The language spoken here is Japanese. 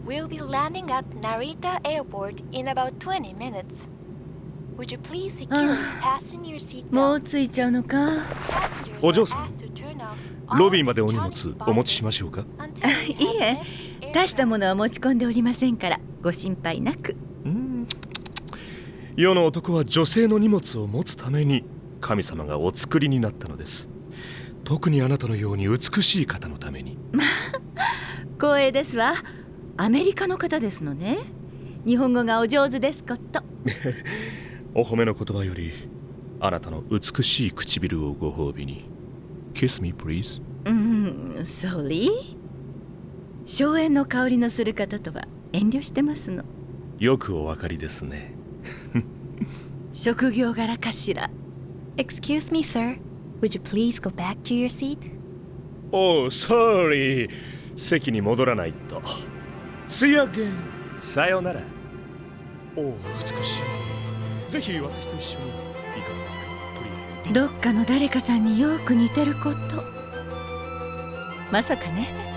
We'll be landing at Narita Airport in about 20 minutes. Would you please securely fasten your seatbelt? もう着いちゃうのか。 お嬢さん、ロビーまでお荷物お持ちしましょうか？ いえ、大したものは持ち込んでおりませんからご心配なく。 世の男は女性の荷物を持つために神様がお作りになったのです。特にあなたのように美しい方のために。 光栄ですわ。アメリカの方ですのね。日本語がお上手ですこと。 お褒めの言葉よりあなたの美しい唇をご褒美に。 Kiss me please。 Sorry。 荘園の香りのする方とは遠慮してますの。 よくお分かりですね。 職業柄かしら。 Excuse me, sir. Would you please go back to your seat? Oh, sorry。 席に戻らないと。 See you again。 さよなら。おお、美しい。ぜひ私と一緒にいかがですか？とりあえずどっかの誰かさんによく似てること。まさかね。